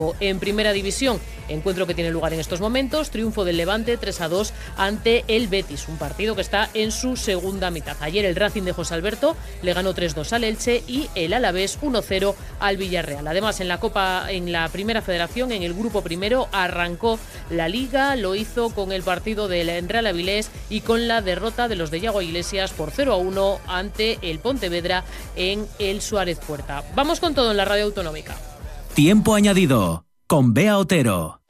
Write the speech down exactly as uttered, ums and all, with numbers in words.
En Primera División, encuentro que tiene lugar en estos momentos, triunfo del Levante tres a dos ante el Betis, un partido que está en su segunda mitad. Ayer el Racing de José Alberto le ganó tres dos al Elche y el Alavés uno cero al Villarreal. Además, en la Copa, en la Primera Federación, en el grupo primero, arrancó la Liga, lo hizo con el partido del Real Avilés y con la derrota de los de Yago Iglesias por cero a uno ante el Pontevedra en el Suárez Puerta. Vamos con todo en la Radio Autonómica. Tiempo añadido con Bea Otero.